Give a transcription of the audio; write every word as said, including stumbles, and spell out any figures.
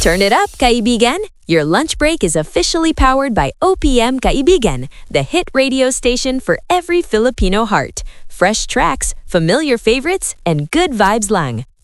Turn it up, kaibigan! Your lunch break is officially powered by O P M Kaibigan, the hit radio station for every Filipino heart. Fresh tracks, familiar favorites, and good vibes lang.